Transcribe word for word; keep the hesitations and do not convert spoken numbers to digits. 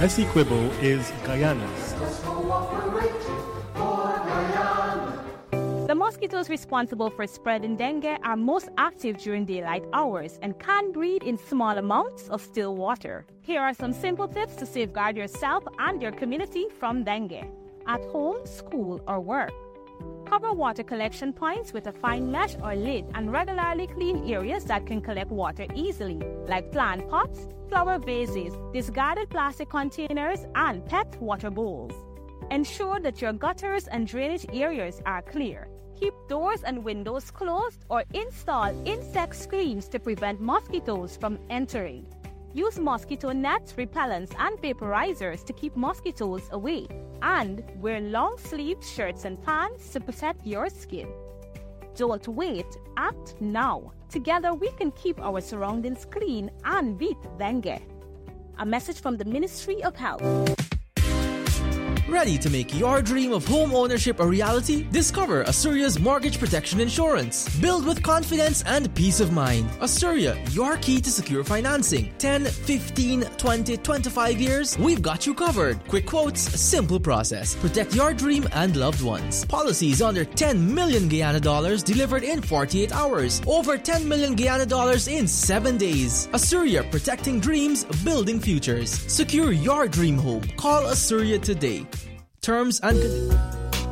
Essequibo is Guyana's. The mosquitoes responsible for spreading dengue are most active during daylight hours and can breed in small amounts of still water. Here are some simple tips to safeguard yourself and your community from dengue. At home, school, or work. Cover water collection points with a fine mesh or lid and regularly clean areas that can collect water easily, like plant pots, flower vases, discarded plastic containers, and pet water bowls. Ensure that your gutters and drainage areas are clear. Keep doors and windows closed or install insect screens to prevent mosquitoes from entering. Use mosquito nets, repellents, and vaporizers to keep mosquitoes away. And wear long-sleeved shirts and pants to protect your skin. Don't wait, act now. Together we can keep our surroundings clean and beat dengue. A message from the Ministry of Health. Ready to make your dream of home ownership a reality? Discover Asturia's Mortgage Protection Insurance. Build with confidence and peace of mind. Asturia, your key to secure financing. ten, fifteen, twenty, twenty-five years, we've got you covered. Quick quotes, simple process. Protect your dream and loved ones. Policies under ten million Guyana dollars delivered in forty-eight hours. Over ten million Guyana dollars in seven days. Asturia, protecting dreams, building futures. Secure your dream home. Call Asturia today. Terms and conditions.